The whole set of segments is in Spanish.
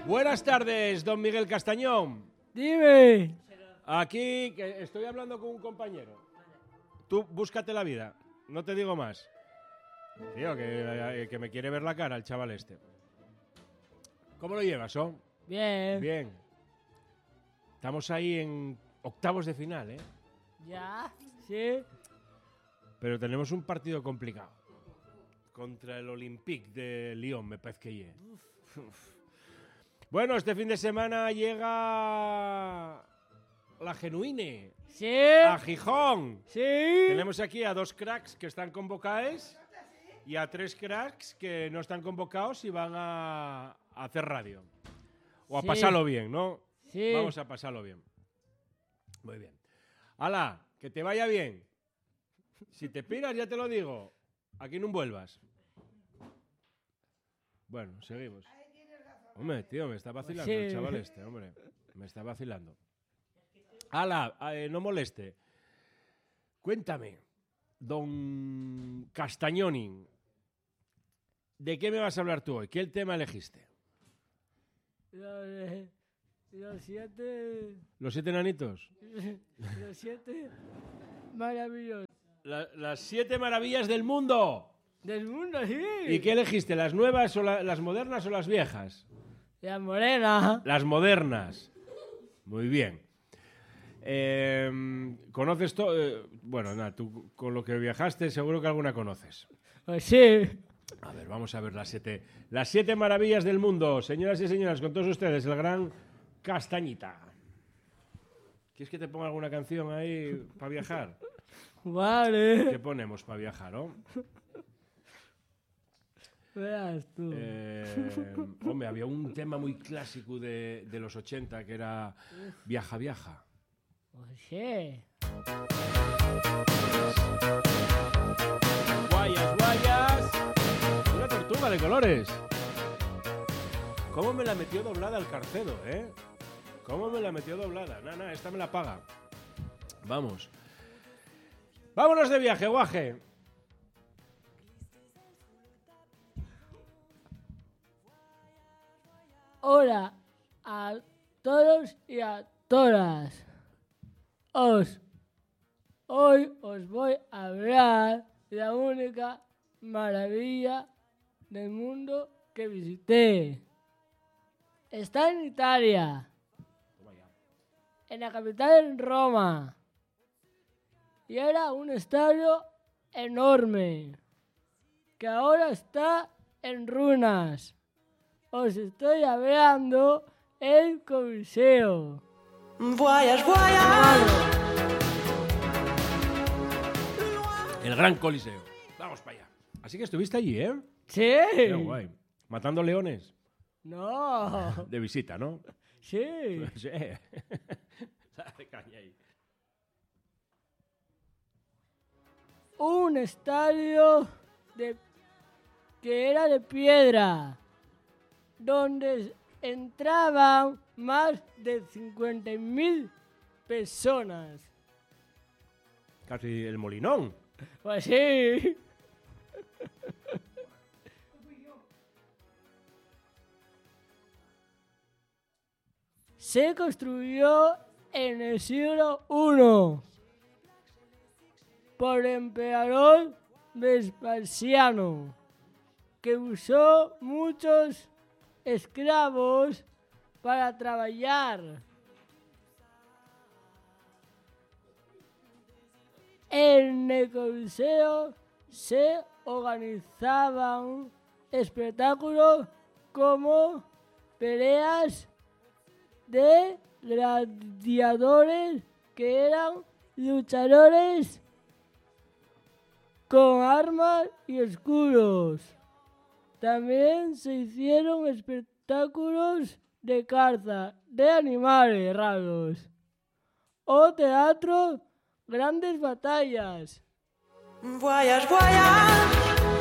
Buenas tardes, don Miguel Castañón. Dime. Aquí que estoy hablando con un compañero. Tú búscate la vida, no te digo más. Tío, que me quiere ver la cara el chaval este. ¿Cómo lo llevas, oh? Bien. Bien. Estamos ahí en octavos de final, ¿eh? ¿Ya? Sí. Pero tenemos un partido complicado. Contra el Olympique de Lyon, me parece que llegue. Bueno, este fin de semana llega la Genuine. Sí. A Gijón. Sí. Tenemos aquí a 2 cracks que están convocados y a 3 cracks que no están convocados y van a hacer radio. O a Sí. pasarlo bien, ¿no? Sí. Vamos a pasarlo bien. Muy bien. ¡Hala! Que te vaya bien. Si te piras, ya te lo digo. Aquí no vuelvas. Bueno, seguimos. Hombre, tío, me está vacilando Sí. el chaval este, hombre. Me está vacilando. ¡Hala! No moleste. Cuéntame, don Castañoni, ¿de qué me vas a hablar tú hoy? ¿Qué tema elegiste? Los 7... ¿Los 7 enanitos? Los 7 maravillosos Las 7 maravillas del mundo. del mundo, sí. ¿Y qué elegiste? ¿Las nuevas o las modernas o las viejas? La morena. Las modernas. Muy bien. ¿Conoces todo? Bueno, nada, tú con lo que viajaste seguro que alguna conoces. Pues sí. A ver, vamos a ver las 7 maravillas del mundo. Señoras y señores, con todos ustedes, el gran Castañita. ¿Quieres que te ponga alguna canción ahí para viajar? Vale. ¿Qué ponemos para viajar, no? Veas tú. Hombre, había un tema muy clásico de los 80 que era Viaja, viaja. Pues sí. Guayas, guayas. Una tortuga de colores. ¿Cómo me la metió doblada el Carcedo, eh? ¿Cómo me la metió doblada? Nada, esta me la paga. Vamos. Vámonos de viaje, guaje. Hola a todos y a todas. Hoy os voy a hablar de la única maravilla del mundo que visité. Está en Italia, en la capital, en Roma. Y era un estadio enorme, que ahora está en ruinas. Os estoy hablando el Coliseo. Voyage, voyage. El gran Coliseo. Vamos para allá. Así que estuviste allí, ¿eh? Sí. Qué guay. Matando leones. No. De visita, ¿no? Sí. Sí. Dale caña ahí. Un estadio que era de piedra, donde entraban más de 50.000 personas. Casi el Molinón. Pues sí. Se construyó en el siglo I por el emperador Vespasiano, que usó muchos esclavos para trabajar. En el Coliseo se organizaban espectáculos como peleas de gladiadores, que eran luchadores con armas y escudos. También se hicieron espectáculos de caza de animales raros o teatro, grandes batallas. Voyage, voyage.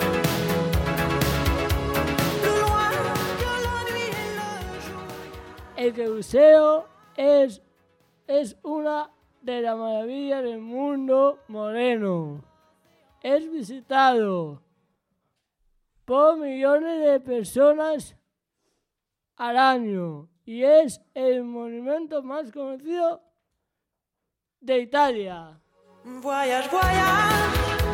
El Coliseo es una de las maravillas del mundo moderno. Es visitado por millones de personas al año y es el monumento más conocido de Italia. Voyage, voyage.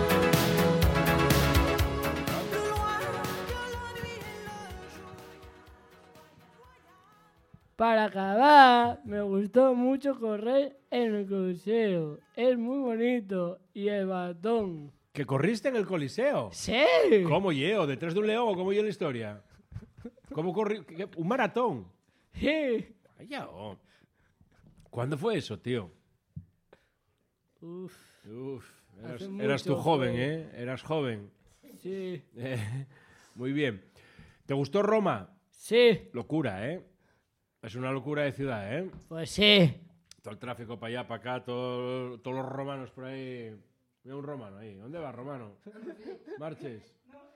Para acabar, me gustó mucho correr en el Coliseo. Es muy bonito. Y el batón. ¿Que corriste en el Coliseo? ¡Sí! ¿Cómo llevo? ¿Detrás de un león o cómo yo la historia? ¿Cómo corrí? ¿Un maratón? Sí. Vaya, oh. ¿Cuándo fue eso, tío? Uf, Hace eras tú mucho, joven, joven. ¿eh? Eras joven. sí. Muy bien. ¿Te gustó Roma? Sí, Locura, ¿eh? Es una locura de ciudad, ¿eh? pues sí. Todo el tráfico para allá, para acá, todos los romanos por ahí. Mira un romano ahí. ¿Dónde va, romano? Marches.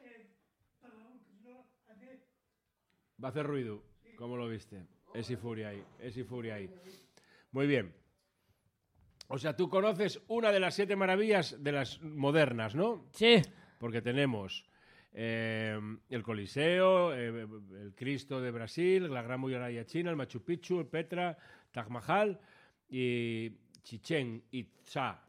Va a hacer ruido. ¿Cómo lo viste? Es y furia ahí. Muy bien. O sea, tú conoces una de las 7 maravillas de las modernas, ¿no? Sí, Porque tenemos el Coliseo, el Cristo de Brasil, la Gran Muralla China, el Machu Picchu, el Petra, Taj Mahal y Chichén Itzá,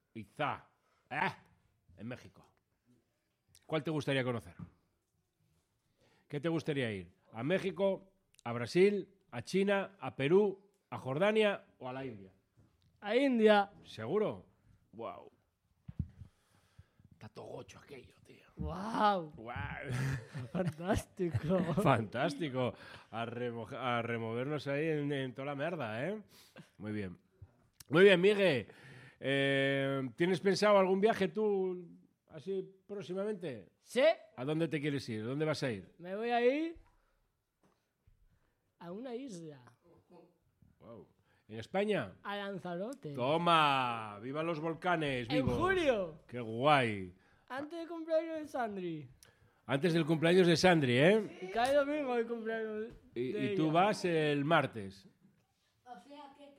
en México. ¿Cuál te gustaría conocer? ¿Qué te gustaría ir? ¿A México, a Brasil, a China, a Perú, a Jordania o a la India? a India. ¿Seguro? ¡Wow! Está todo gocho aquello, tío. ¡Wow! ¡Wow! Fantástico. Fantástico. A removernos ahí en toda la merda, ¿eh? Muy bien. Muy bien, Miguel. ¿Tienes pensado algún viaje tú así próximamente? Sí, ¿A dónde te quieres ir? ¿Dónde vas a ir? me voy a ir a una isla. Wow. ¿En España? A Lanzarote. ¡Toma! ¡Viva los volcanes! En vivos! julio. ¡Qué guay! Antes del cumpleaños de Sandri. Antes del cumpleaños de Sandri, ¿eh? Y cae domingo el cumpleaños de Y tú ella. vas el martes. O sea que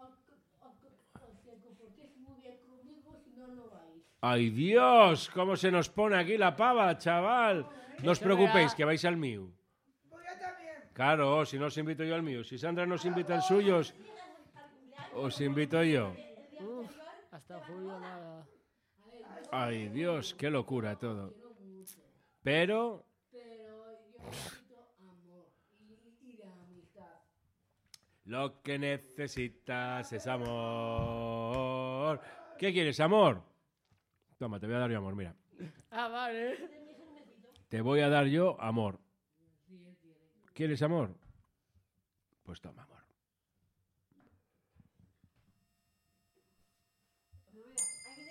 os comportéis muy bien conmigo, si no, no vais. ¡Ay, Dios! ¿Cómo se nos pone aquí la pava, chaval? No os Eso preocupéis, verá. que vais al mío. Claro, si no os invito yo al mío. Si Sandra nos invita al suyo, os invito yo. Uf, hasta julio nada. Ay, Dios, qué locura todo. Pero Pero yo necesito amor y la amistad. lo que necesitas es amor. ¿Qué quieres, amor? Toma, te voy a dar yo amor, mira. Ah, vale. Te voy a dar yo amor. ¿Quieres amor? Pues toma, amor.